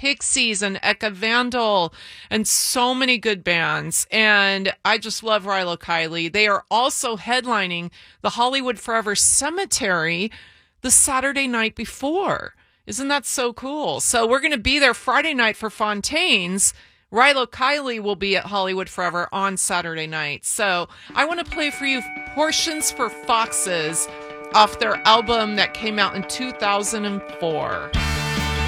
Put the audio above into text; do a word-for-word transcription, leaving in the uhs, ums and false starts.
Pixies and Eka Vandal and so many good bands. And I just love Rilo Kiley. They are also headlining the Hollywood Forever Cemetery the Saturday night before. Isn't that so cool? So we're going to be there Friday night for Fontaine's. Rilo Kiley will be at Hollywood Forever on Saturday night. So I want to play for you Portions for Foxes off their album that came out in two thousand four.